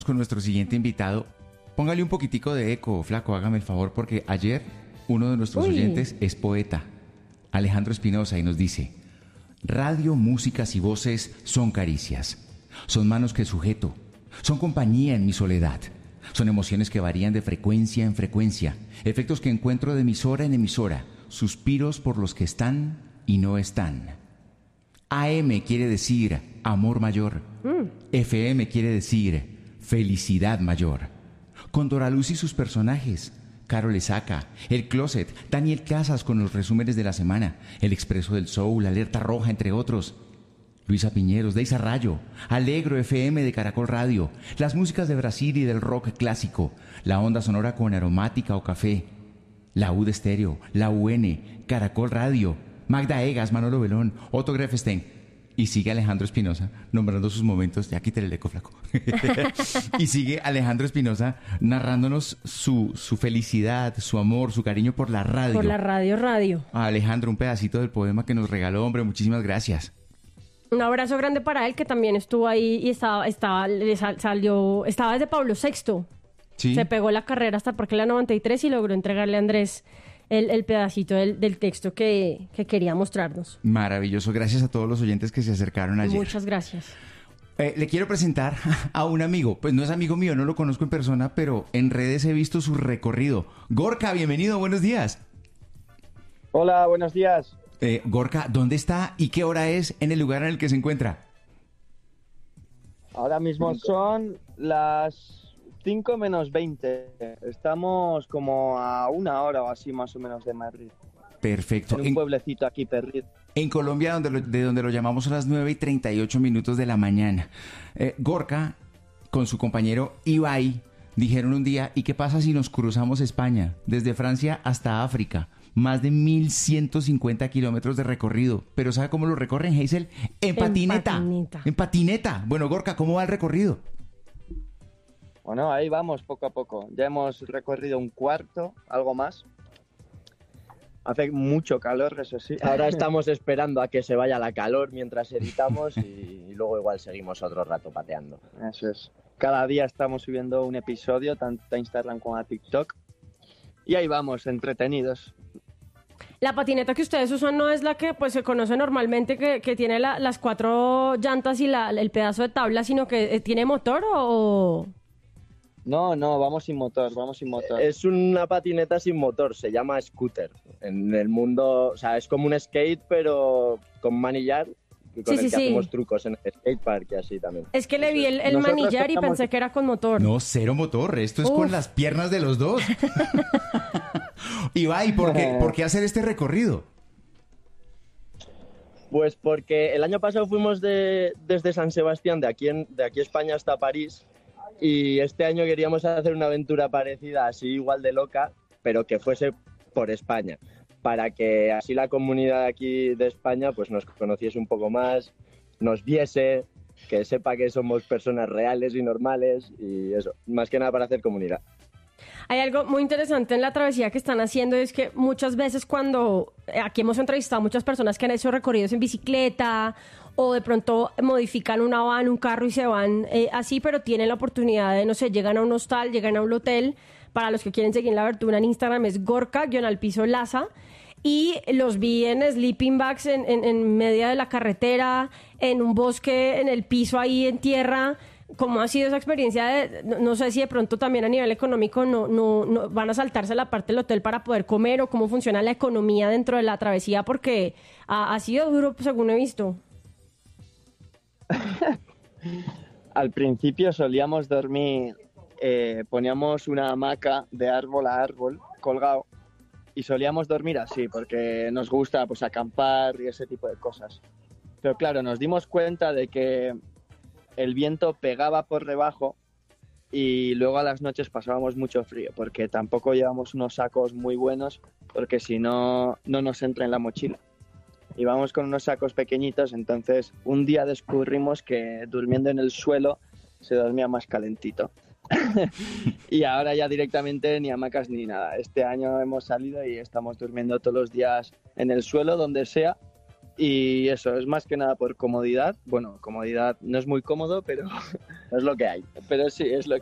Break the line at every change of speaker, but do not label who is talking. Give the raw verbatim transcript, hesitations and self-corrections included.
Con nuestro siguiente invitado. Póngale un poquitico de eco, flaco, hágame el favor, porque ayer uno de nuestros
Uy.
oyentes es poeta, Alejandro Espinosa, y nos dice: radio, músicas y voces son caricias, son manos que sujeto, son compañía en mi soledad, son emociones que varían de frecuencia en frecuencia, efectos que encuentro de emisora en emisora, suspiros por los que están y no están. A M quiere decir amor mayor, mm. F M quiere decir felicidad mayor. Con Doraluz y sus personajes, Carol Lesaca, El Closet, Daniel Casas con los resúmenes de la semana, El Expreso del Soul, Alerta Roja, entre otros. Luisa Piñeros, Deisa Rayo, Alegro F M de Caracol Radio, las músicas de Brasil y del rock clásico, la onda sonora con aromática o café, la U de Estéreo, la U N, Caracol Radio, Magda Egas, Manolo Belón, Otto Grefstein. Y sigue Alejandro Espinosa nombrando sus momentos. Ya quítale el eco, flaco. Y sigue Alejandro Espinosa narrándonos su, su felicidad, su amor, su cariño por la radio.
Por la radio, radio.
A Alejandro, un pedacito del poema que nos regaló, hombre. Muchísimas gracias.
Un abrazo grande para él, que también estuvo ahí y estaba, estaba, le sal, salió, estaba desde Pablo sexto.
Sí.
Se pegó la carrera hasta el Parque La noventa y tres y logró entregarle a Andrés El, el pedacito del, del texto que, que quería mostrarnos.
Maravilloso. Gracias a todos los oyentes que se acercaron ayer.
Muchas gracias.
Eh, le quiero presentar a un amigo. Pues no es amigo mío, no lo conozco en persona, pero en redes he visto su recorrido. Gorka, bienvenido, buenos días.
Hola, buenos días.
Eh, Gorka, ¿dónde está y qué hora es en el lugar en el que se encuentra?
Ahora mismo son las cinco menos veinte. Estamos como a una hora o así más o menos de Madrid.
Perfecto.
En un en, pueblecito aquí perdido.
En Colombia, donde lo, de donde lo llamamos a las nueve y treinta y ocho minutos de la mañana. Eh, Gorka, con su compañero Ibai, dijeron un día: ¿y qué pasa si nos cruzamos España? Desde Francia hasta África. Más de mil ciento cincuenta kilómetros de recorrido. ¿Pero sabe cómo lo recorren, Hazel? En, en patineta. patineta. En patineta. Bueno, Gorka, ¿cómo va el recorrido?
Bueno, ahí vamos poco a poco. Ya hemos recorrido un cuarto, algo más. Hace mucho calor, eso sí.
Ahora estamos esperando a que se vaya la calor mientras editamos y, y luego igual seguimos otro rato pateando.
Eso es. Cada día estamos subiendo un episodio, tanto a Instagram como a TikTok. Y ahí vamos, entretenidos.
La patineta que ustedes usan no es la que pues se conoce normalmente, que, que tiene la, las cuatro llantas y la, el pedazo de tabla, sino que tiene motor o...
No, no, vamos sin motor, vamos sin motor.
Es una patineta sin motor, se llama scooter. En el mundo, o sea, es como un skate, pero con manillar, con
sí,
el
sí,
que
sí.
hacemos trucos en el skatepark y así también.
Es que le vi el, el manillar y pensé que era con motor.
No, cero motor, esto es
Uf.
con las piernas de los dos. Ibai, ¿por qué, ¿por qué hacer este recorrido?
Pues porque el año pasado fuimos de, desde San Sebastián, de aquí, en, de aquí España hasta París, y este año queríamos hacer una aventura parecida, así igual de loca, pero que fuese por España, para que así la comunidad aquí de España pues nos conociese un poco más, nos viese, que sepa que somos personas reales y normales, y eso, más que nada para hacer comunidad.
Hay algo muy interesante en la travesía que están haciendo, es que muchas veces cuando aquí hemos entrevistado a muchas personas que han hecho recorridos en bicicleta o de pronto modifican una van, un carro y se van eh, así, pero tienen la oportunidad de, no sé, llegan a un hostal, llegan a un hotel. Para los que quieren seguir la aventura en Instagram es Gorka-Laza. Y los vi en sleeping bags en, en, en medio de la carretera, en un bosque, en el piso ahí en tierra. ¿Cómo ha sido esa experiencia? De, no, no sé si de pronto también a nivel económico no, no, no van a saltarse la parte del hotel para poder comer, o cómo funciona la economía dentro de la travesía, porque ha, ha sido duro según he visto.
Al principio solíamos dormir, eh, poníamos una hamaca de árbol a árbol colgado y solíamos dormir así porque nos gusta pues acampar y ese tipo de cosas. Pero claro, nos dimos cuenta de que el viento pegaba por debajo y luego a las noches pasábamos mucho frío porque tampoco llevamos unos sacos muy buenos, porque si no, no nos entra en la mochila. Íbamos con unos sacos pequeñitos, entonces un día descubrimos que durmiendo en el suelo se dormía más calentito. Y ahora ya directamente ni hamacas ni nada. Este año hemos salido y estamos durmiendo todos los días en el suelo, donde sea, Y eso, es más que nada por comodidad. Bueno, comodidad no es muy cómodo, pero
Es lo que hay.
pero sí, es lo